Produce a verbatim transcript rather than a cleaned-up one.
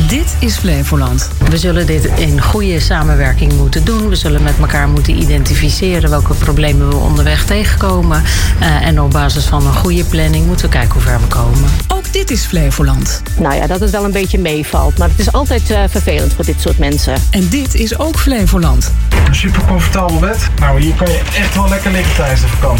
Dit is Flevoland. We zullen dit in goede samenwerking moeten doen. We zullen met elkaar moeten identificeren welke problemen we onderweg tegenkomen. Uh, en op basis van een goede planning moeten we kijken hoe ver we komen. Ook dit is Flevoland. Nou ja, dat het wel een beetje meevalt. Maar het is altijd uh, vervelend voor dit soort mensen. En dit is ook Flevoland. Een super comfortabel bed. Nou, hier kan je echt wel lekker liggen tijdens de vakantie.